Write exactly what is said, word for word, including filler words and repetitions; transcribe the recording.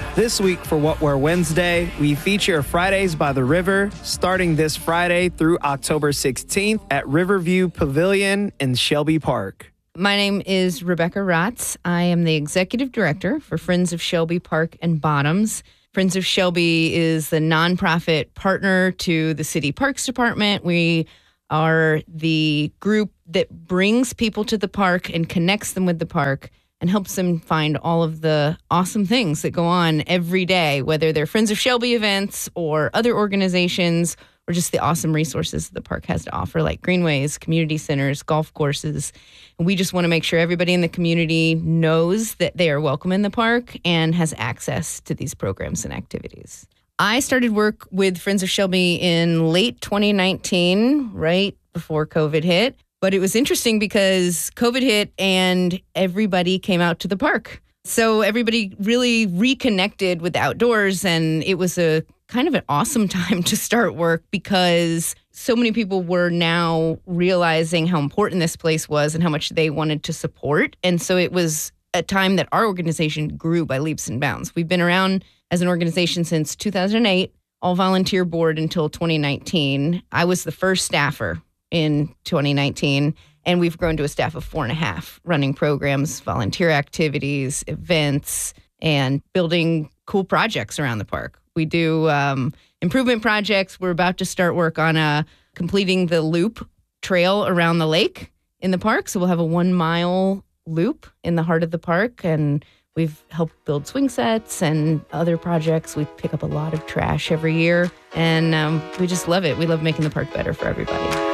This week for What We're Wednesday, we feature Fridays by the River, starting this Friday through October sixteenth at Riverview Pavilion in Shelby Park. My name is Rebecca Rotz. I am the executive director for Friends of Shelby Park and Bottoms. Friends of Shelby is the nonprofit partner to the City Parks Department. We are the group that brings people to the park and connects them with the park and helps them find all of the awesome things that go on every day, whether they're Friends of Shelby events or other organizations or just the awesome resources the park has to offer, like greenways, community centers, golf courses. And we just want to make sure everybody in the community knows that they are welcome in the park and has access to these programs and activities. I started work with Friends of Shelby in late twenty nineteen, right before COVID hit. But it was interesting because COVID hit and everybody came out to the park. So everybody really reconnected with the outdoors, and it was a kind of an awesome time to start work because so many people were now realizing how important this place was and how much they wanted to support. And so it was a time that our organization grew by leaps and bounds. We've been around as an organization since two thousand eight, all volunteer board until twenty nineteen. I was the first staffer in twenty nineteen, and we've grown to a staff of four and a half, running programs, volunteer activities, events, and building cool projects around the park. We do um, improvement projects. We're about to start work on uh, completing the loop trail around the lake in the park. So we'll have a one mile loop in the heart of the park, and we've helped build swing sets and other projects. We pick up a lot of trash every year, and um, we just love it. We love making the park better for everybody.